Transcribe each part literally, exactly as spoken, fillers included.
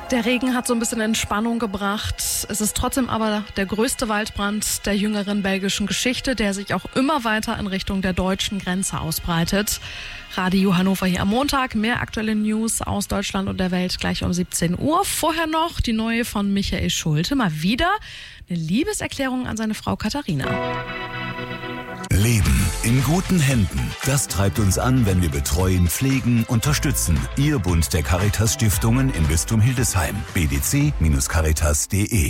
Der Regen hat so ein bisschen Entspannung gebracht. Es ist trotzdem aber der größte Waldbrand der jüngeren belgischen Geschichte, der sich auch immer weiter in Richtung der deutschen Grenze ausbreitet. Radio Hannover hier am Montag. Mehr aktuelle News aus Deutschland und der Welt gleich um siebzehn Uhr. Vorher noch die neue von Michael Schulte. Mal wieder eine Liebeserklärung an seine Frau Katharina. Leben in guten Händen. Das treibt uns an, wenn wir betreuen, pflegen, unterstützen. Ihr Bund der Caritas-Stiftungen im Bistum Hildesheim. b d c Bindestrich caritas punkt d e.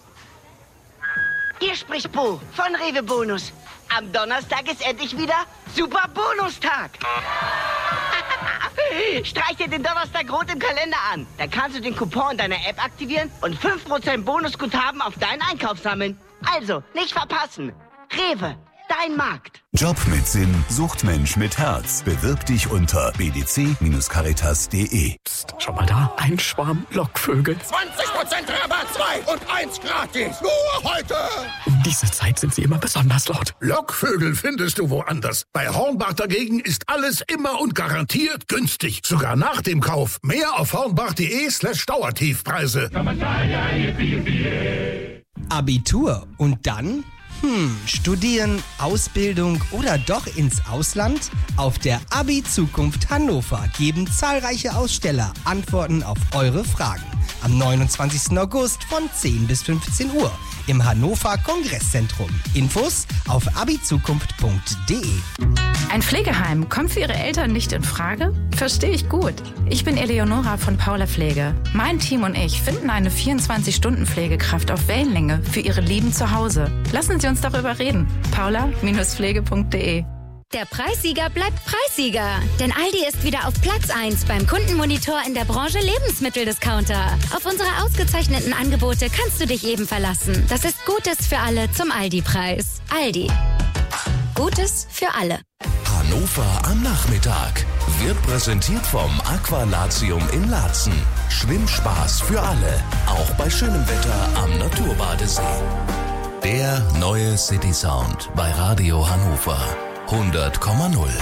Hier spricht Bo von Rewe Bonus. Am Donnerstag ist endlich wieder Super Bonustag. Streich dir den Donnerstag rot im Kalender an. Da kannst du den Coupon in deiner App aktivieren und fünf Prozent Bonusguthaben auf deinen Einkauf sammeln. Also, nicht verpassen. Rewe, dein Markt. Job mit Sinn, sucht Mensch mit Herz. Bewirb dich unter b d c Bindestrich caritas punkt d e. Psst, schau mal da, ein Schwarm Lockvögel. zwanzig Prozent Rabatt, zwei und eins gratis. Nur heute. Um diese Zeit sind sie immer besonders laut. Lockvögel findest du woanders. Bei Hornbach dagegen ist alles immer und garantiert günstig. Sogar nach dem Kauf. Mehr auf hornbach punkt d e slash Dauertiefpreise. Abitur und dann? Hm, studieren, Ausbildung oder doch ins Ausland? Auf der Abi-Zukunft Hannover geben zahlreiche Aussteller Antworten auf eure Fragen. Am neunundzwanzigsten August von zehn bis fünfzehn Uhr im Hannover Kongresszentrum. Infos auf abizukunft punkt d e. Ein Pflegeheim kommt für Ihre Eltern nicht in Frage? Verstehe ich gut. Ich bin Eleonora von Paula Pflege. Mein Team und ich finden eine vierundzwanzig-Stunden-Pflegekraft auf Wellenlänge für Ihre Lieben zu Hause. Lassen Sie uns darüber reden. paula Bindestrich pflege punkt d e. Der Preissieger bleibt Preissieger. Denn Aldi ist wieder auf Platz eins beim Kundenmonitor in der Branche Lebensmitteldiscounter. Auf unsere ausgezeichneten Angebote kannst du dich eben verlassen. Das ist Gutes für alle zum Aldi-Preis. Aldi. Gutes für alle. Hannover am Nachmittag wird präsentiert vom Aqualatium in Laatzen. Schwimmspaß für alle, auch bei schönem Wetter am Naturbadesee. Der neue City Sound bei Radio Hannover hundert Komma null.